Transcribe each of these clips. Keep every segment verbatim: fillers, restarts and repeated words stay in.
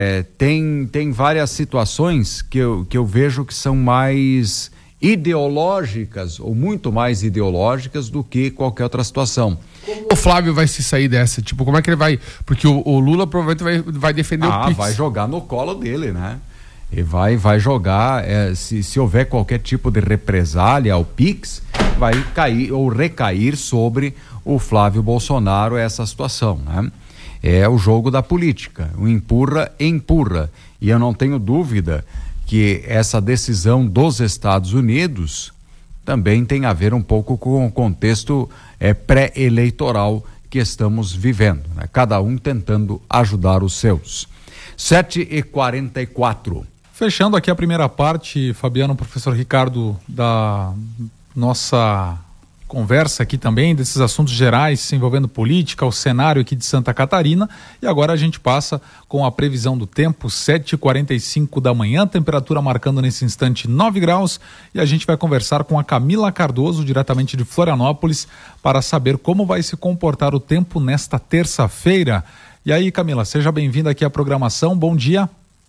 É, tem, tem várias situações que eu, que eu vejo que são mais ideológicas, ou muito mais ideológicas do que qualquer outra situação. Como o Flávio vai se sair dessa? Tipo, como é que ele vai... Porque o, o Lula provavelmente vai, vai defender ah, o Pix. Vai jogar no colo dele, né? E vai, vai jogar, é, se, se houver qualquer tipo de represália ao Pix, vai cair ou recair sobre o Flávio Bolsonaro essa situação, né? É o jogo da política, o empurra, empurra. E eu não tenho dúvida que essa decisão dos Estados Unidos também tem a ver um pouco com o contexto é, pré-eleitoral que estamos vivendo, né? Cada um tentando ajudar os seus. sete e quarenta e quatro. Fechando aqui a primeira parte, Fabiano, professor Ricardo, da nossa conversa aqui também, desses assuntos gerais envolvendo política, o cenário aqui de Santa Catarina, e agora a gente passa com a previsão do tempo, sete e quarenta e cinco da manhã, temperatura marcando nesse instante nove graus, e a gente vai conversar com a Camila Cardoso, diretamente de Florianópolis, para saber como vai se comportar o tempo nesta terça-feira. E aí, Camila, seja bem-vinda aqui à programação, bom dia.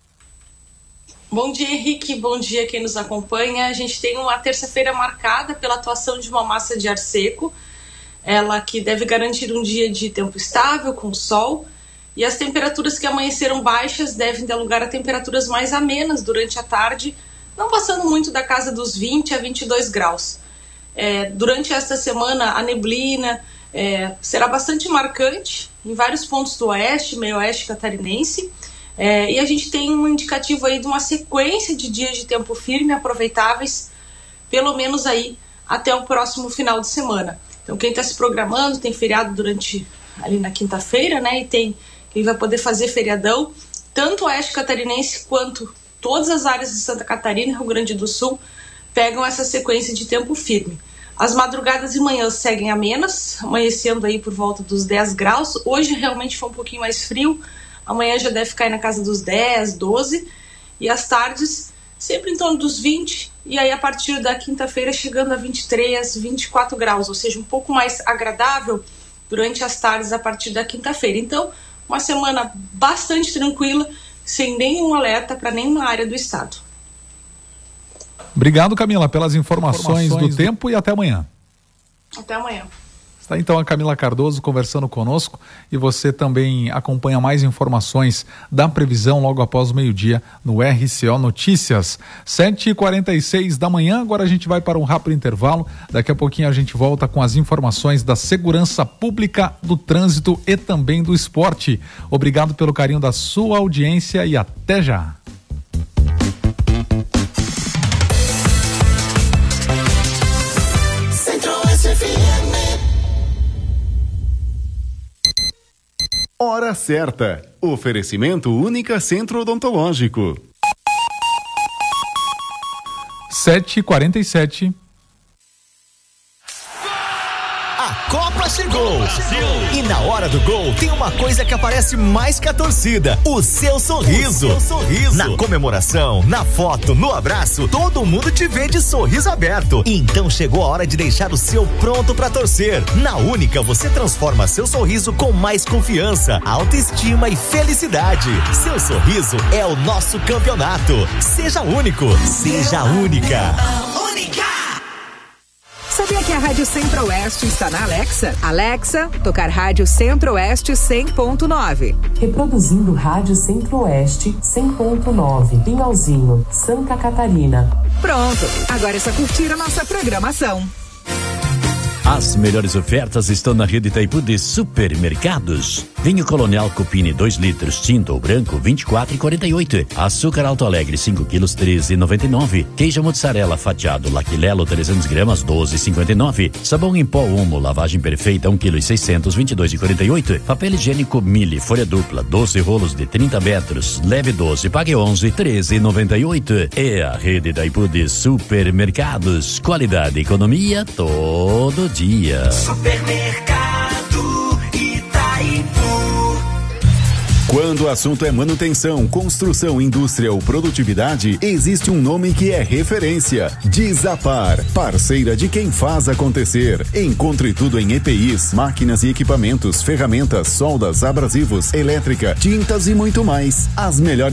Bom dia, Henrique. Bom dia quem nos acompanha. A gente tem uma terça-feira marcada pela atuação de uma massa de ar seco, ela que deve garantir um dia de tempo estável, com sol, e as temperaturas que amanheceram baixas devem dar lugar a temperaturas mais amenas durante a tarde, não passando muito da casa dos vinte a vinte e dois graus. É, durante esta semana, a neblina é, será bastante marcante em vários pontos do oeste, meio oeste catarinense. É, e a gente tem um indicativo aí de uma sequência de dias de tempo firme aproveitáveis, pelo menos aí até o próximo final de semana. Então quem está se programando, tem feriado durante ali na quinta-feira, né? E tem quem vai poder fazer feriadão, tanto o oeste catarinense quanto todas as áreas de Santa Catarina e Rio Grande do Sul pegam essa sequência de tempo firme. As madrugadas e manhãs seguem amenas, amanhecendo aí por volta dos dez graus. Hoje realmente foi um pouquinho mais frio. Amanhã já deve cair na casa dos dez, doze, e as tardes sempre em torno dos vinte, e aí a partir da quinta-feira chegando a vinte e três, vinte e quatro graus, ou seja, um pouco mais agradável durante as tardes a partir da quinta-feira. Então, uma semana bastante tranquila, sem nenhum alerta para nenhuma área do estado. Obrigado, Camila, pelas informações, informações do, do tempo e até amanhã. Até amanhã. Está então a Camila Cardoso conversando conosco, e você também acompanha mais informações da previsão logo após o meio-dia no R C O Notícias. sete e quarenta e seis da manhã, agora a gente vai para um rápido intervalo. Daqui a pouquinho a gente volta com as informações da segurança pública, do trânsito e também do esporte. Obrigado pelo carinho da sua audiência e até já. Hora certa. Oferecimento Única Centro Odontológico. sete e quarenta e sete. A Copa chegou! E na hora do gol tem uma coisa que aparece mais que a torcida: o seu sorriso. O seu sorriso. Na comemoração, na foto, no abraço, todo mundo te vê de sorriso aberto. Então chegou a hora de deixar o seu pronto pra torcer. Na Única você transforma seu sorriso com mais confiança, autoestima e felicidade. Seu sorriso é o nosso campeonato. Seja único, seja única. Única! Sabia que a Rádio Centro-Oeste está na Alexa? Alexa, tocar Rádio Centro-Oeste cem ponto nove. Reproduzindo Rádio Centro-Oeste cem ponto nove, Pinhalzinho, Santa Catarina. Pronto, agora é só curtir a nossa programação. As melhores ofertas estão na rede Itaipu de supermercados. Vinho Colonial Cupini dois litros, tinto ou branco, vinte e quatro reais e quarenta e oito. Açúcar Alto Alegre cinco quilos, treze reais e noventa e nove. Queijo mozzarella fatiado Laquilelo trezentos gramas, doze reais e cinquenta e nove. Sabão em pó Omo, lavagem perfeita, um quilo e seiscentos, vinte e dois reais e quarenta e oito. Papel higiênico Mille, folha dupla, doze rolos de trinta metros, leve doze, pague onze, treze reais e noventa e oito. É a rede Itaipu de supermercados. Qualidade e economia todo dia. Supermercado Itaipu. Quando o assunto é manutenção, construção, indústria ou produtividade, existe um nome que é referência: Desapar, parceira de quem faz acontecer. Encontre tudo em E P Is, máquinas e equipamentos, ferramentas, soldas, abrasivos, elétrica, tintas e muito mais. As melhores